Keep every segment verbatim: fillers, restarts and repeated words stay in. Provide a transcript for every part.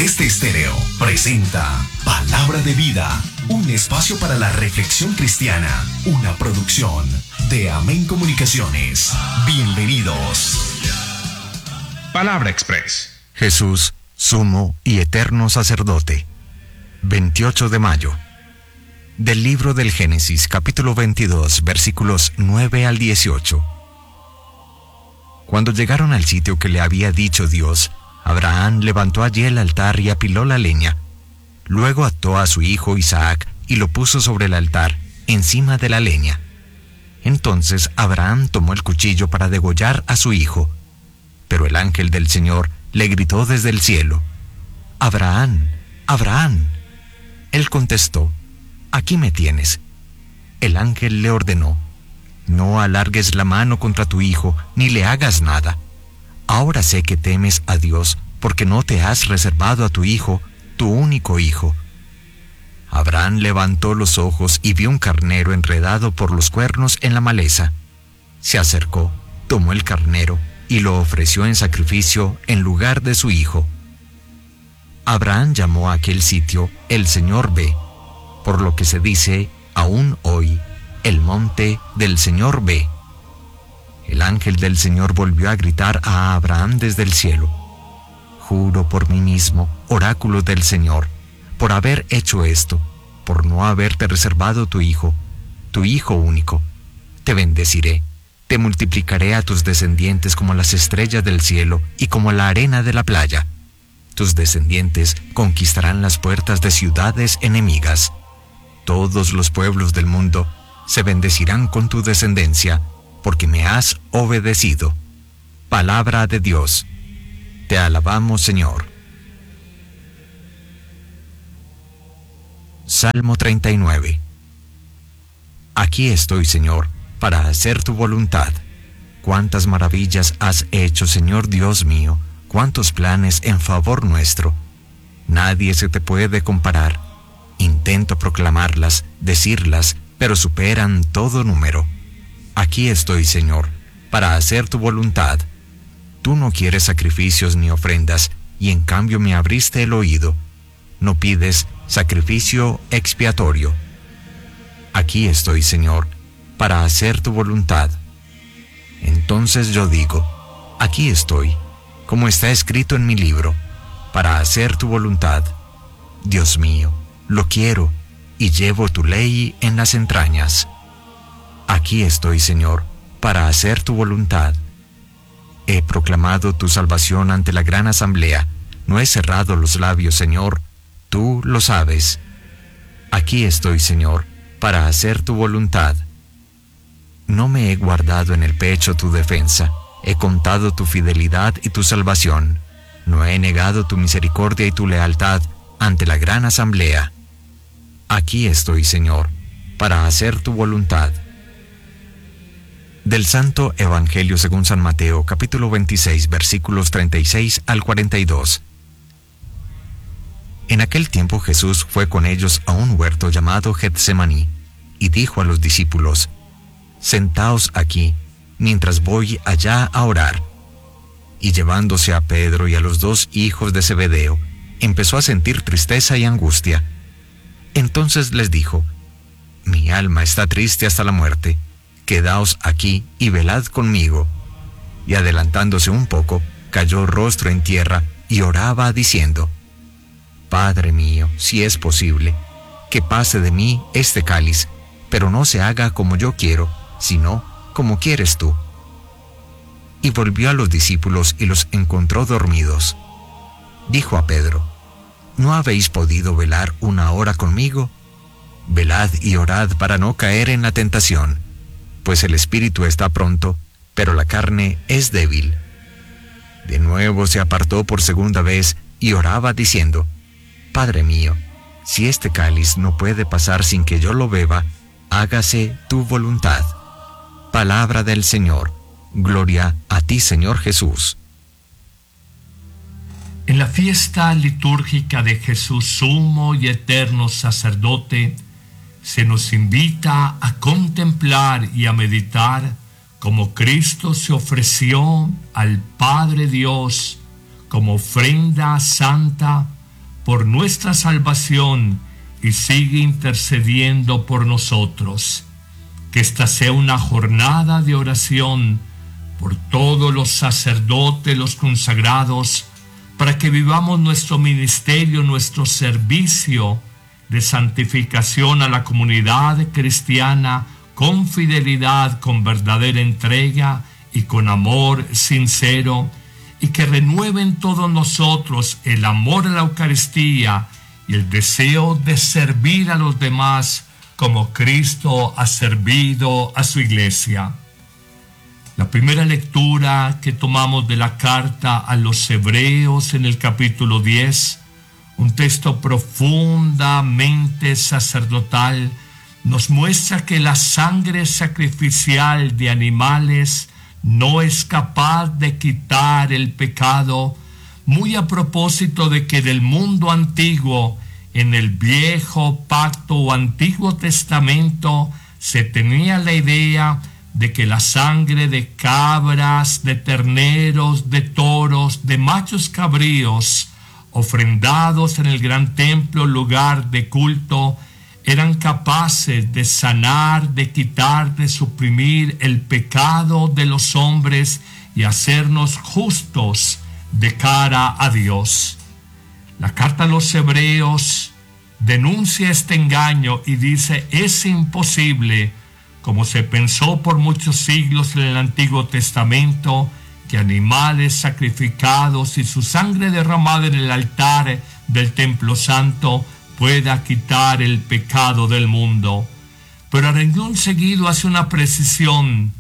Sudeste Estéreo presenta Palabra de Vida, un espacio para la reflexión cristiana, una producción de Amén Comunicaciones. Bienvenidos. Palabra Express. Jesús, sumo y eterno sacerdote. veintiocho de mayo. Del libro del Génesis, capítulo veintidós, versículos nueve al dieciocho. Cuando llegaron al sitio que le había dicho Dios, Abraham levantó allí el altar y apiló la leña. Luego ató a su hijo Isaac y lo puso sobre el altar, encima de la leña. Entonces Abraham tomó el cuchillo para degollar a su hijo. Pero el ángel del Señor le gritó desde el cielo: «Abraham, Abraham». Él contestó: «Aquí me tienes». El ángel le ordenó: «No alargues la mano contra tu hijo, ni le hagas nada. Ahora sé que temes a Dios, porque no te has reservado a tu hijo, tu único hijo». Abraham levantó los ojos y vio un carnero enredado por los cuernos en la maleza. Se acercó, tomó el carnero y lo ofreció en sacrificio en lugar de su hijo. Abraham llamó a aquel sitio El Señor ve, por lo que se dice aún hoy, el monte del Señor ve. El ángel del Señor volvió a gritar a Abraham desde el cielo: «Juro por mí mismo, oráculo del Señor, por haber hecho esto, por no haberte reservado tu hijo, tu hijo único. Te bendeciré, te multiplicaré a tus descendientes como las estrellas del cielo y como la arena de la playa. Tus descendientes conquistarán las puertas de ciudades enemigas. Todos los pueblos del mundo se bendecirán con tu descendencia, porque me has obedecido». Palabra de Dios. Te alabamos, Señor. Salmo treinta y nueve. Aquí estoy, Señor, para hacer tu voluntad. Cuántas maravillas has hecho, Señor Dios mío, cuántos planes en favor nuestro. Nadie se te puede comparar. Intento proclamarlas, decirlas, pero superan todo número. Aquí estoy, Señor, para hacer tu voluntad. Tú no quieres sacrificios ni ofrendas, y en cambio me abriste el oído. No pides sacrificio expiatorio. Aquí estoy, Señor, para hacer tu voluntad. Entonces yo digo: aquí estoy, como está escrito en mi libro, para hacer tu voluntad. Dios mío, lo quiero, y llevo tu ley en las entrañas. Aquí estoy, Señor, para hacer tu voluntad. He proclamado tu salvación ante la gran asamblea. No he cerrado los labios, Señor, tú lo sabes. Aquí estoy, Señor, para hacer tu voluntad. No me he guardado en el pecho tu defensa. He contado tu fidelidad y tu salvación. No he negado tu misericordia y tu lealtad ante la gran asamblea. Aquí estoy, Señor, para hacer tu voluntad. Del Santo Evangelio según San Mateo, capítulo veintiséis, versículos treinta y seis al cuarenta y dos. En aquel tiempo Jesús fue con ellos a un huerto llamado Getsemaní, y dijo a los discípulos: «Sentaos aquí, mientras voy allá a orar». Y llevándose a Pedro y a los dos hijos de Zebedeo, empezó a sentir tristeza y angustia. Entonces les dijo: «Mi alma está triste hasta la muerte. Quedaos aquí y velad conmigo». Y adelantándose un poco, cayó rostro en tierra y oraba diciendo: «Padre mío, si es posible, que pase de mí este cáliz, pero no se haga como yo quiero, sino como quieres tú». Y volvió a los discípulos y los encontró dormidos. Dijo a Pedro: «¿No habéis podido velar una hora conmigo? Velad y orad para no caer en la tentación, pues el espíritu está pronto, pero la carne es débil». De nuevo se apartó por segunda vez y oraba diciendo: «Padre mío, si este cáliz no puede pasar sin que yo lo beba, hágase tu voluntad». Palabra del Señor. Gloria a ti, Señor Jesús. En la fiesta litúrgica de Jesús, sumo y eterno sacerdote, se nos invita a contemplar y a meditar cómo Cristo se ofreció al Padre Dios como ofrenda santa por nuestra salvación y sigue intercediendo por nosotros. Que esta sea una jornada de oración por todos los sacerdotes, los consagrados, para que vivamos nuestro ministerio, nuestro servicio de santificación a la comunidad cristiana con fidelidad, con verdadera entrega y con amor sincero, y que renueven todos nosotros el amor a la Eucaristía y el deseo de servir a los demás como Cristo ha servido a su iglesia. La primera lectura que tomamos de la carta a los Hebreos en el capítulo diez, un texto profundamente sacerdotal, nos muestra que la sangre sacrificial de animales no es capaz de quitar el pecado, muy a propósito de que del mundo antiguo, en el viejo pacto o antiguo testamento, se tenía la idea de que la sangre de cabras, de terneros, de toros, de machos cabríos, ofrendados en el gran templo, lugar de culto, eran capaces de sanar, de quitar, de suprimir el pecado de los hombres y hacernos justos de cara a Dios. La carta a los Hebreos denuncia este engaño y dice: es imposible, como se pensó por muchos siglos en el Antiguo Testamento, que animales sacrificados y su sangre derramada en el altar del Templo Santo pueda quitar el pecado del mundo. Pero a renglón seguido hace una precisión.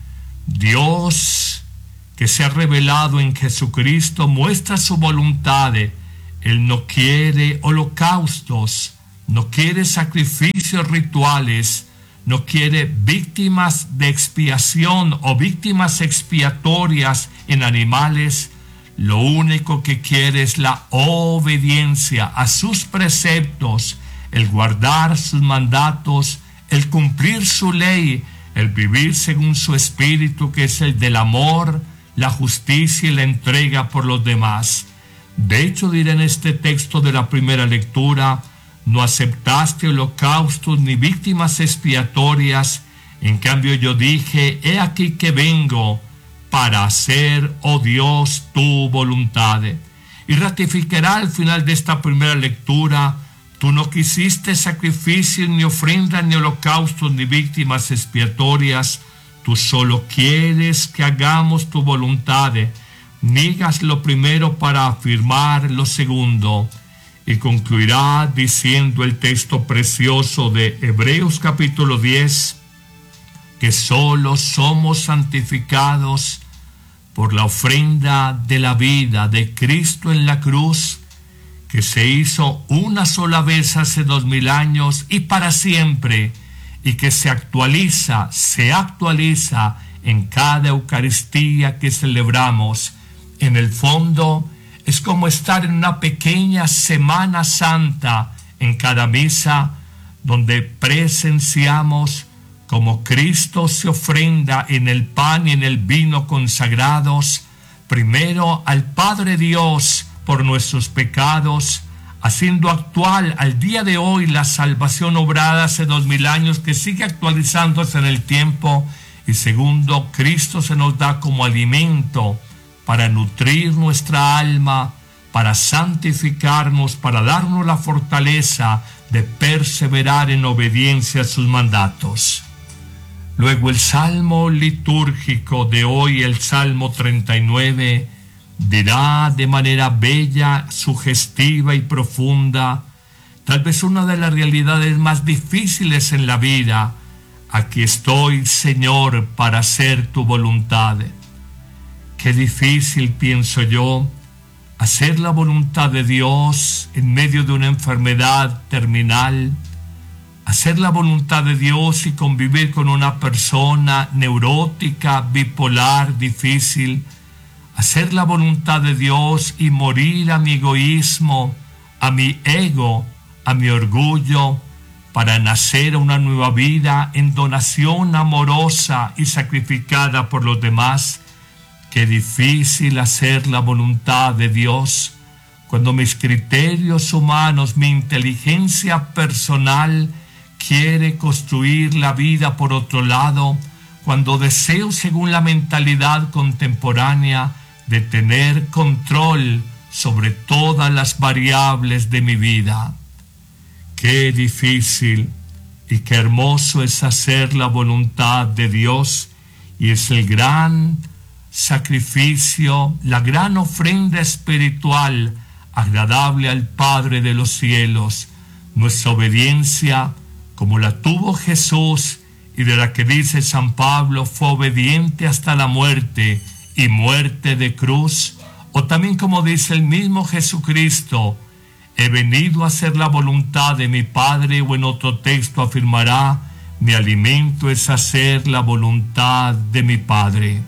Dios, que se ha revelado en Jesucristo, muestra su voluntad. Él no quiere holocaustos, no quiere sacrificios rituales, no quiere víctimas de expiación o víctimas expiatorias en animales. Lo único que quiere es la obediencia a sus preceptos, el guardar sus mandatos, el cumplir su ley, el vivir según su espíritu, que es el del amor, la justicia y la entrega por los demás. De hecho, diré en este texto de la primera lectura: no aceptaste holocaustos ni víctimas expiatorias, en cambio yo dije: he aquí que vengo para hacer, oh Dios, tu voluntad. Y ratificará al final de esta primera lectura: tú no quisiste sacrificios, ni ofrendas, ni holocaustos, ni víctimas expiatorias, tú solo quieres que hagamos tu voluntad. Niegas lo primero para afirmar lo segundo. Y concluirá diciendo el texto precioso de Hebreos capítulo diez, que solo somos santificados por la ofrenda de la vida de Cristo en la cruz, que se hizo una sola vez hace dos mil años y para siempre, y que se actualiza, se actualiza en cada Eucaristía que celebramos. En el fondo, es como estar en una pequeña Semana Santa en cada misa, donde presenciamos como Cristo se ofrenda en el pan y en el vino consagrados, primero al Padre Dios por nuestros pecados, haciendo actual al día de hoy la salvación obrada hace dos mil años, que sigue actualizándose en el tiempo, y segundo, Cristo se nos da como alimento para nutrir nuestra alma, para santificarnos, para darnos la fortaleza de perseverar en obediencia a sus mandatos. Luego el salmo litúrgico de hoy, el Salmo treinta y nueve, dirá de manera bella, sugestiva y profunda, tal vez una de las realidades más difíciles en la vida: aquí estoy, Señor, para hacer tu voluntad. Qué difícil, pienso yo, hacer la voluntad de Dios en medio de una enfermedad terminal, hacer la voluntad de Dios y convivir con una persona neurótica, bipolar, difícil, hacer la voluntad de Dios y morir a mi egoísmo, a mi ego, a mi orgullo, para nacer a una nueva vida en donación amorosa y sacrificada por los demás. Qué difícil hacer la voluntad de Dios cuando mis criterios humanos, mi inteligencia personal quiere construir la vida por otro lado, cuando deseo, según la mentalidad contemporánea, de tener control sobre todas las variables de mi vida. Qué difícil y qué hermoso es hacer la voluntad de Dios, y es el gran sacrificio, la gran ofrenda espiritual agradable al Padre de los cielos. Nuestra obediencia, como la tuvo Jesús y de la que dice San Pablo, fue obediente hasta la muerte y muerte de cruz, o también como dice el mismo Jesucristo, he venido a hacer la voluntad de mi Padre, o en otro texto afirmará, mi alimento es hacer la voluntad de mi Padre.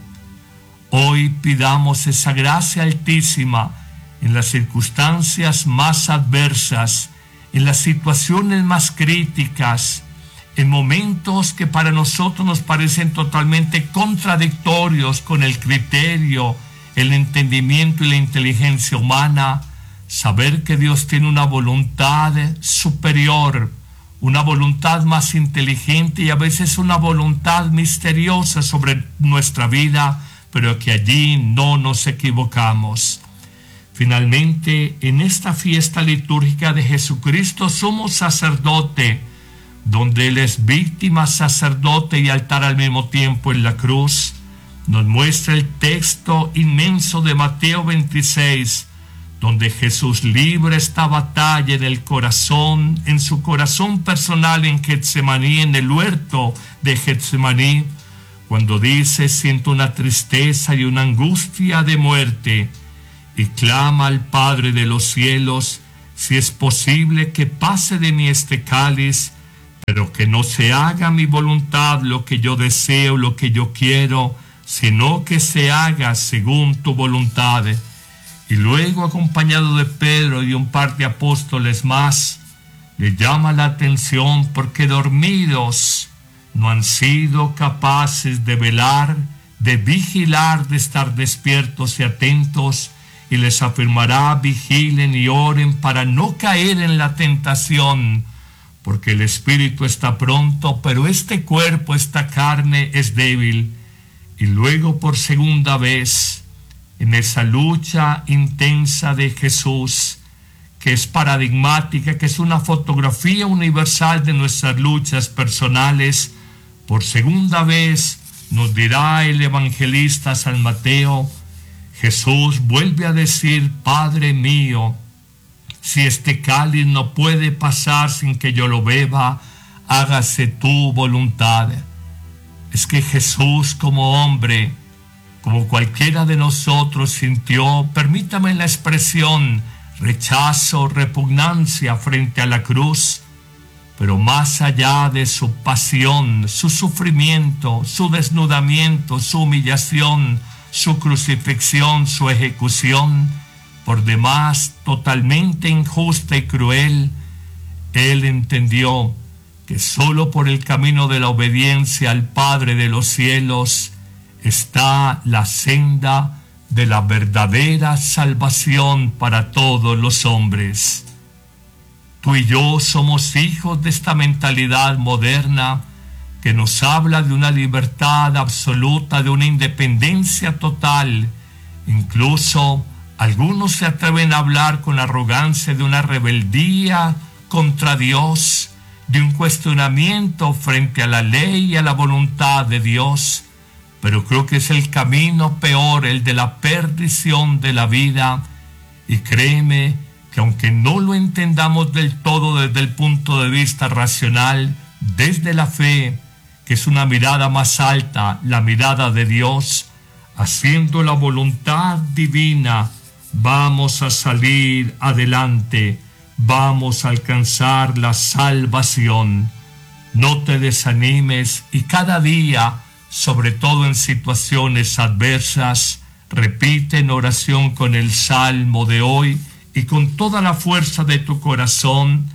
Hoy pidamos esa gracia altísima en las circunstancias más adversas, en las situaciones más críticas, en momentos que para nosotros nos parecen totalmente contradictorios con el criterio, el entendimiento y la inteligencia humana, saber que Dios tiene una voluntad superior, una voluntad más inteligente y a veces una voluntad misteriosa sobre nuestra vida, pero que allí no nos equivocamos. Finalmente, en esta fiesta litúrgica de Jesucristo somos sacerdote, donde Él es víctima, sacerdote y altar al mismo tiempo en la cruz. Nos muestra el texto inmenso de Mateo veintiséis, donde Jesús libra esta batalla en el corazón, en su corazón personal en Getsemaní, en el huerto de Getsemaní, cuando dice, siento una tristeza y una angustia de muerte, y clama al Padre de los cielos, si es posible que pase de mí este cáliz, pero que no se haga mi voluntad, lo que yo deseo, lo que yo quiero, sino que se haga según tu voluntad. Y luego, acompañado de Pedro y un par de apóstoles más, le llama la atención porque dormidos no han sido capaces de velar, de vigilar, de estar despiertos y atentos, y les afirmará, vigilen y oren para no caer en la tentación, porque el espíritu está pronto, pero este cuerpo, esta carne es débil. Y luego por segunda vez, en esa lucha intensa de Jesús, que es paradigmática, que es una fotografía universal de nuestras luchas personales, por segunda vez nos dirá el evangelista San Mateo, Jesús vuelve a decir, Padre mío, si este cáliz no puede pasar sin que yo lo beba, hágase tu voluntad. Es que Jesús como hombre, como cualquiera de nosotros sintió, permítame la expresión, rechazo, repugnancia frente a la cruz, pero más allá de su pasión, su sufrimiento, su desnudamiento, su humillación, su crucifixión, su ejecución, por demás totalmente injusta y cruel, Él entendió que solo por el camino de la obediencia al Padre de los cielos está la senda de la verdadera salvación para todos los hombres. Tú y yo somos hijos de esta mentalidad moderna que nos habla de una libertad absoluta, de una independencia total. Incluso algunos se atreven a hablar con arrogancia de una rebeldía contra Dios, de un cuestionamiento frente a la ley y a la voluntad de Dios, pero creo que es el camino peor, el de la perdición de la vida. Y créeme que aunque no lo entendamos del todo desde el punto de vista racional, desde la fe, que es una mirada más alta, la mirada de Dios, haciendo la voluntad divina, vamos a salir adelante, vamos a alcanzar la salvación. No te desanimes y cada día, sobre todo en situaciones adversas, repite en oración con el salmo de hoy y con toda la fuerza de tu corazón,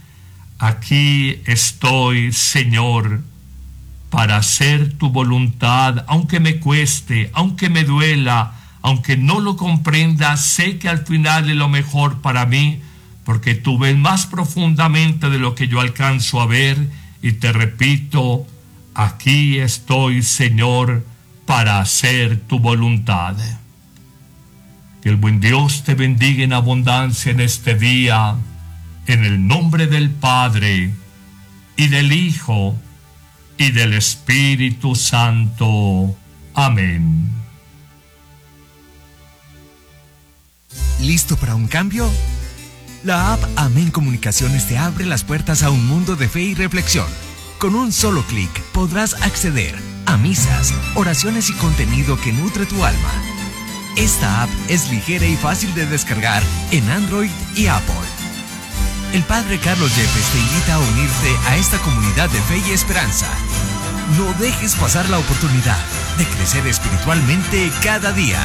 aquí estoy, Señor, para hacer tu voluntad, aunque me cueste, aunque me duela, Aunque no lo comprenda, sé que al final es lo mejor para mí, porque tú ves más profundamente de lo que yo alcanzo a ver, y te repito, aquí estoy, Señor, para hacer tu voluntad. Que el buen Dios te bendiga en abundancia en este día, en el nombre del Padre, y del Hijo, y del Espíritu Santo. Amén. ¿Listo para un cambio? La app Amén Comunicaciones te abre las puertas a un mundo de fe y reflexión. Con un solo clic podrás acceder a misas, oraciones y contenido que nutre tu alma. Esta app es ligera y fácil de descargar en Android y Apple. El Padre Carlos Yepes te invita a unirte a esta comunidad de fe y esperanza. No dejes pasar la oportunidad de crecer espiritualmente cada día.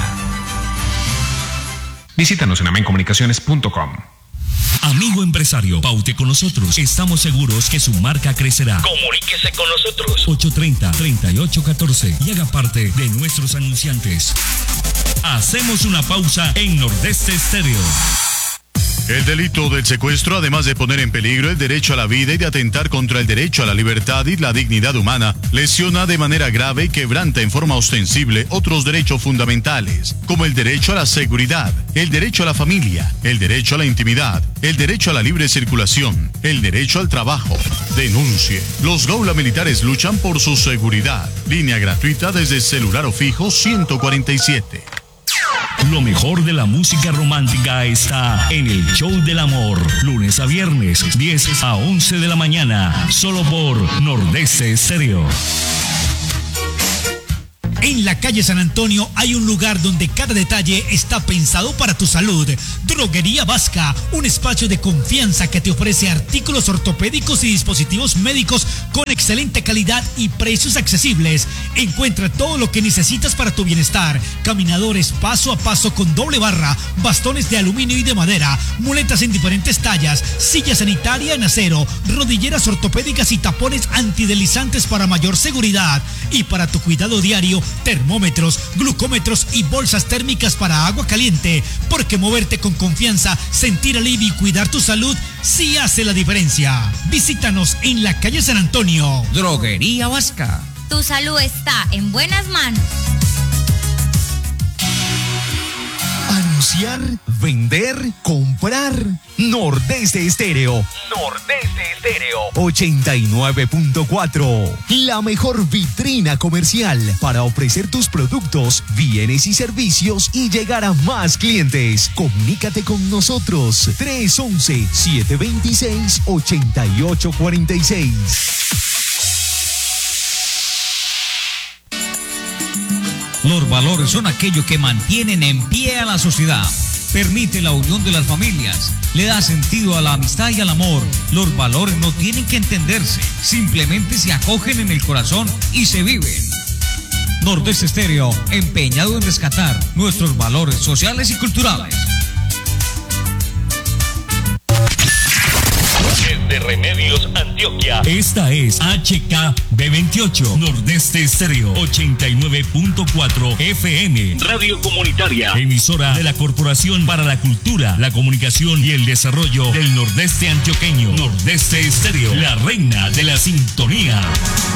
Visítanos en amen comunicaciones punto com. Amigo empresario, paute con nosotros. Estamos seguros que su marca crecerá. Comuníquese con nosotros. ocho tres cero, tres ocho uno cuatro y haga parte de nuestros anunciantes. Hacemos una pausa en Nordeste Estéreo. El delito del secuestro, además de poner en peligro el derecho a la vida y de atentar contra el derecho a la libertad y la dignidad humana, lesiona de manera grave y quebranta en forma ostensible otros derechos fundamentales, como el derecho a la seguridad, el derecho a la familia, el derecho a la intimidad, el derecho a la libre circulación, el derecho al trabajo. Denuncie. Los Gaula Militares luchan por su seguridad. Línea gratuita desde celular o fijo ciento cuarenta y siete. Lo mejor de la música romántica está en el Show del Amor. Lunes a viernes, diez a once de la mañana. Solo por Nordeste Estéreo. En la calle San Antonio hay un lugar donde cada detalle está pensado para tu salud. Droguería Vasca, un espacio de confianza que te ofrece artículos ortopédicos y dispositivos médicos con excelente calidad y precios accesibles. Encuentra todo lo que necesitas para tu bienestar: caminadores paso a paso con doble barra, bastones de aluminio y de madera, muletas en diferentes tallas, silla sanitaria en acero, rodilleras ortopédicas y tapones antideslizantes para mayor seguridad. Y para tu cuidado diario, termómetros, glucómetros y bolsas térmicas para agua caliente, porque moverte con confianza, sentir alivio y cuidar tu salud sí hace la diferencia. Visítanos en la calle San Antonio. Droguería Vasca. Tu salud está en buenas manos. Anunciar, vender, comprar. Nordeste Estéreo. Nordeste Estéreo. ochenta y nueve punto cuatro. La mejor vitrina comercial para ofrecer tus productos, bienes y servicios y llegar a más clientes. Comunícate con nosotros. tres once, siete veintiséis, ochenta y ocho cuarenta y seis. Los valores son aquello que mantienen en pie a la sociedad. Permite la unión de las familias. Le da sentido a la amistad y al amor. Los valores no tienen que entenderse. Simplemente se acogen en el corazón y se viven. Nordeste Estéreo, empeñado en rescatar nuestros valores sociales y culturales. De Remedios Antioquia. Esta es H K B veintiocho, Nordeste Estéreo, ochenta y nueve punto cuatro F M. Radio comunitaria, emisora de la Corporación para la Cultura, la Comunicación y el Desarrollo del Nordeste Antioqueño. Nordeste Estéreo, la reina de la sintonía.